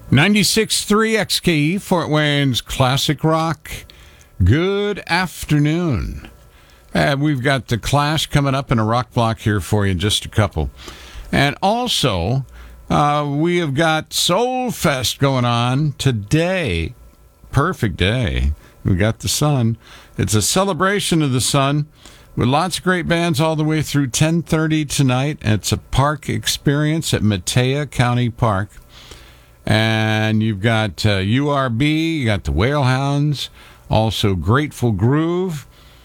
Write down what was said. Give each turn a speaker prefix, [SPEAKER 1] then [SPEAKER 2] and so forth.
[SPEAKER 1] 96.3 XKE, Fort Wayne's Classic Rock. Good afternoon. We've got the Clash coming up in a rock block here for you in just a couple. And also, we have got Soul Fest going on today. Perfect day. We got the sun. It's a celebration of the sun with lots of great bands all the way through 10:30 tonight. It's a park experience at Matea County Park. And you've got URB, you got the Whalehounds, also Grateful Groove,